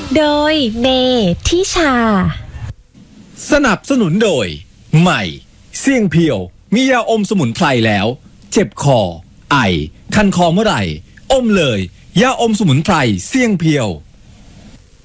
โดยเมทิชาสนับสนุนโดยใหม่เสี่ยงเพียวมียาอมสมุนไพรแล้วเจ็บคอไอคันคอเมื่อไหร่อมเลยยาอมสมุนไพรเสี่ยงเพียว